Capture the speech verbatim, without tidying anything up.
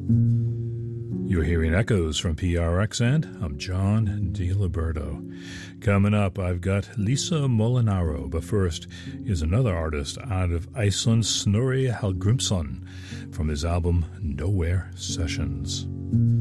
You're hearing echoes from P R X, and I'm John DiLiberto. Coming up, I've got Lisa Molinaro, but first is another artist out of Iceland, Snorri Hallgrímsson, from his album Nowhere Sessions.